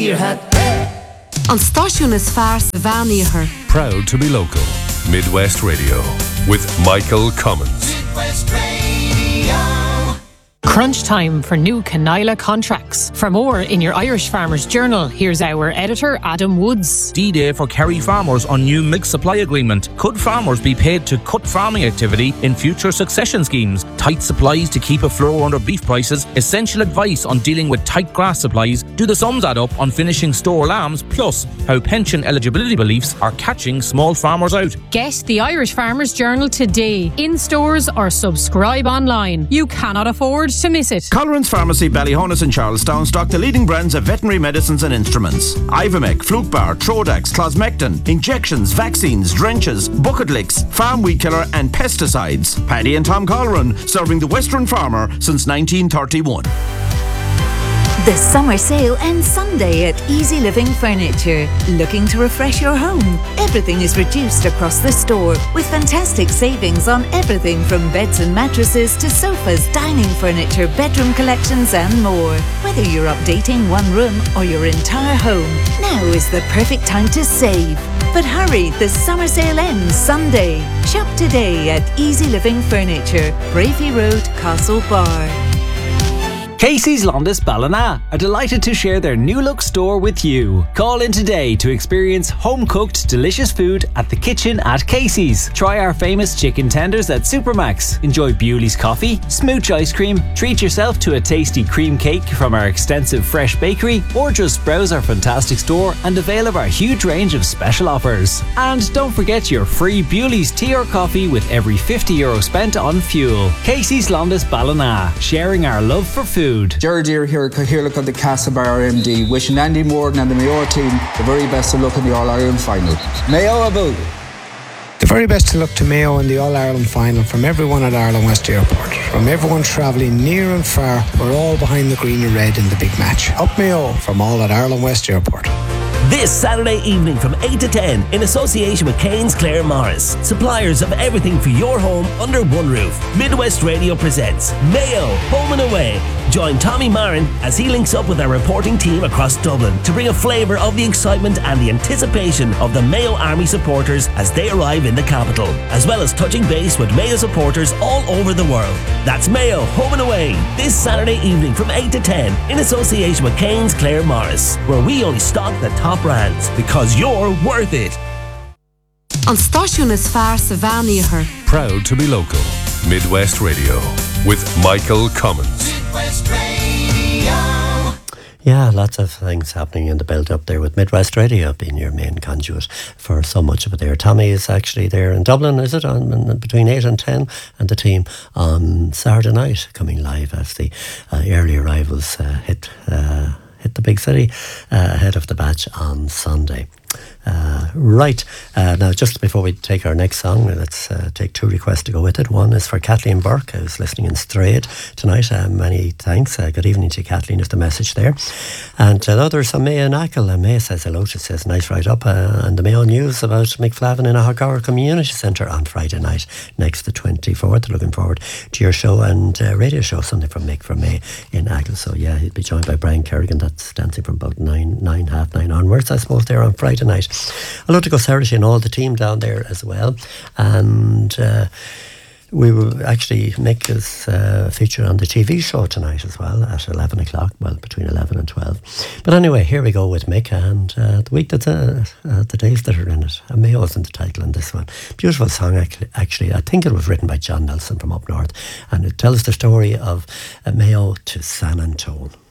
Tíortha. An stáisiún is fearr sa bheaníochar. Proud to be local. Midwest Radio with Michael Cummins. Midwest Radio. Crunch time for new Canila contracts. For more in your Irish Farmers Journal, here's our editor, Adam Woods. D-Day for Kerry farmers on new milk supply agreement. Could farmers be paid to cut farming activity in future succession schemes? Tight supplies to keep a floor under beef prices. Essential advice on dealing with tight grass supplies. Do the sums add up on finishing store lambs? Plus, how pension eligibility beliefs are catching small farmers out. Get the Irish Farmers Journal today, in stores or subscribe online. You cannot afford to miss it. Colerain's Pharmacy, Ballyhonus and Charlestown stock the leading brands of veterinary medicines and instruments. Ivomec, Flukebar, Trodax, Closmectin, injections, vaccines, drenches, bucket licks, farm weed killer and pesticides. Paddy and Tom Coleraine, serving the Western farmer since 1931. The summer sale ends Sunday at Easy Living Furniture. Looking to refresh your home? Everything is reduced across the store with fantastic savings on everything from beds and mattresses to sofas, dining furniture, bedroom collections and more. Whether you're updating one room or your entire home, now is the perfect time to save. But hurry, the summer sale ends Sunday. Shop today at Easy Living Furniture, Bravey Road, Castle Bar. Casey's Londis Ballina are delighted to share their new look store with you. Call in today to experience home-cooked delicious food at the kitchen at Casey's. Try our famous chicken tenders at Supermax. Enjoy Bewley's coffee, smooch ice cream, treat yourself to a tasty cream cake from our extensive fresh bakery, or just browse our fantastic store and avail of our huge range of special offers. And don't forget your free Bewley's tea or coffee with every €50 spent on fuel. Casey's Londis Ballina, sharing our love for food. Jared here at Cahirlock of the Castlebar MD, wishing Andy Morgan and the Mayo team the very best of luck in the All-Ireland final. Mayo about. The very best of luck to Mayo in the All-Ireland final from everyone at Ireland West Airport. From everyone travelling near and far, we're all behind the green and red in the big match. Up Mayo from all at Ireland West Airport. This Saturday evening from 8 to 10 in association with Kane's Clare Morris, suppliers of everything for your home under one roof. Midwest Radio presents Mayo Home and Away. Join Tommy Marin as he links up with our reporting team across Dublin to bring a flavour of the excitement and the anticipation of the Mayo Army supporters as they arrive in the capital, as well as touching base with Mayo supporters all over the world. That's Mayo Home and Away this Saturday evening from 8 to 10 in association with Kane's Clare Morris, where we only stock the top brands because you're worth it. An stáisiún is fearr sa bheaníochar. Proud to be local. Midwest Radio with Michael Cummins. Midwest Radio. Yeah, lots of things happening in the build-up there with Midwest Radio being your main conduit for so much of it there. Tommy is actually there in Dublin, is it, on between 8 and 10, and the team on Saturday night coming live as the early arrivals hit the big city ahead of the batch on Sunday. Right, now just before we take our next song, let's take two requests to go with it. One is for Kathleen Burke, who's listening in Strayed tonight. Many thanks. Good evening to Kathleen, is the message there. And another is from Maya Knackle, and Maya says hello. She says nice write up and the Mayo news about McFlavin in a Hoggar Community Centre on Friday night, next the 24th. Looking forward to your show and radio show, something from Mick from May in Aggle. So yeah, he'll be joined by Brian Kerrigan. That's dancing from about 9:30 onwards, I suppose, there on Friday night. Hello to Goserish and all the team down there as well. And we will actually make this feature on the TV show tonight as well at 11 o'clock, well, between 11 and 12. But anyway, here we go with Mick and the week that's the days that are in it. Mayo is in the title on this one. Beautiful song, actually. I think it was written by John Nelson from up north, and it tells the story of Mayo to San Antone.